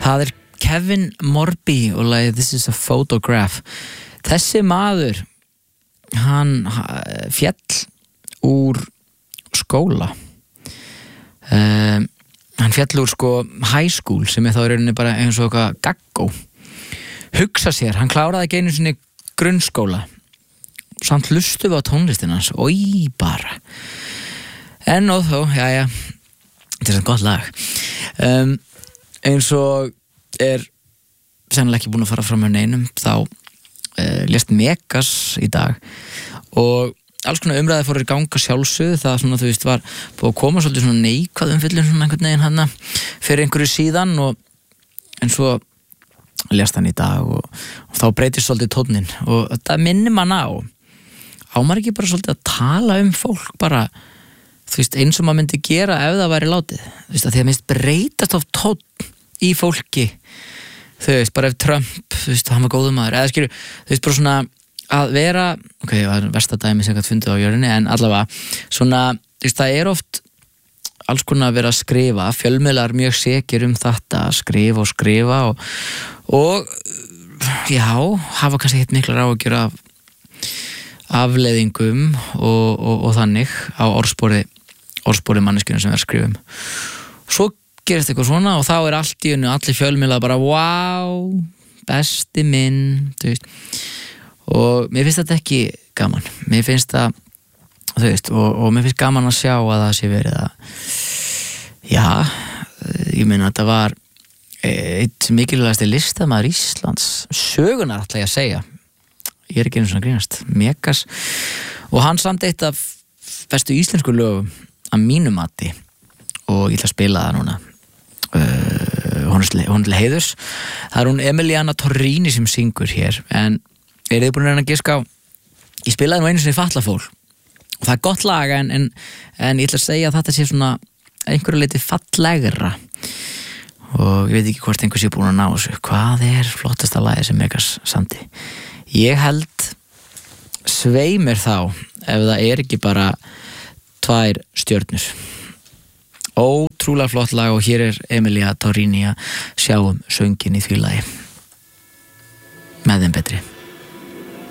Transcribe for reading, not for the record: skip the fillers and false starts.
Það Kevin Morby og lagið This is a Photograph. Þessi maður, hann féll úr skóla. Hann féll úr high school sem þá í rauninni bara eins og eitthvað gaggó. Hugsa sér, hann kláraði ekki einu sinni grunnskóla. Samt hlustu við á tónlistina hans. Oj, bara. En og þó, jæja, þetta svona gott lag. Eins og sennilega ekki búin að fara fram með neinum, þá lést Megas í dag og alls konar umræði fór í ganga sjálfsögðu, það svona, þú veist, var búið að koma svolítið svona neikvæð umfyllun svona einhvern veginn hana fyrir einhverju síðan en svo lést hann í dag og þá breytist svolítið tónninn og þetta minnir mann á maður ekki bara svolítið að tala fólk bara, þú veist, eins og maður myndi gera ef það væri látið, þú veist, að því að minnst breytast of tónn í fólki, þú veist, bara ef Trump, þú veist, hann var góður maður eða skilju, þú veist, bara svona að vera, ok, það er versta dæmi sem gætt fundið á jörðinni, en allavega svona, þú veist, það oft alls konar að vera að skrifa, fjölmiðlar mjög sekir þetta, að skrifa og já, hafa kannski hitt miklar áhyggjur af afleiðingum og þannig á orðspori manneskjunum sem er að skrifa svo gerist eitthvað svona og þá allt í einu allir fjölmiðlar bara wow, besti minn, þú veist og mér finnst þetta ekki gaman mér finnst það, þú veist og mér finnst gaman að sjá að það sé verið að já, ég meina þetta var eitt mikilvægasti listamaður Íslands sögunar ætla ég að segja ég ekki einu svona grínast, Megas og hann samt eitt af bestu íslensku lögum að mínu mati og ég ætla að spila það núna hún til heiðurs það hún Emiliana Torrini sem syngur hér en þið búin að reyna að giska á ég spilaði nú einu sinni Fatlafól og það gott lag en ég ætla að segja að þetta sé svona einhverju leiti fallegra og ég veit ekki hvort einhver sé búin að ná þessu hvað flottasta lagið sem Megas samdi ég held svei mér þá ef það ekki bara 2 stjörnur ótrúlega flott lag og hér Emilia Torrini að sjá söngin í því lagi með þeim betri